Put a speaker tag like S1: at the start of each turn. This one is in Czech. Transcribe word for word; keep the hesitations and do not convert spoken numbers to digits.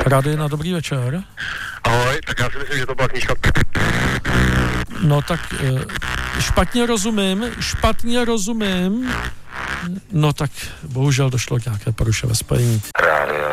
S1: Rádio na dobrý večer.
S2: Ahoj, tak já si myslím, že to byla knížka.
S1: No tak špatně rozumím, špatně rozumím. No tak bohužel došlo k nějaké poruše ve spojení.
S2: Rádio.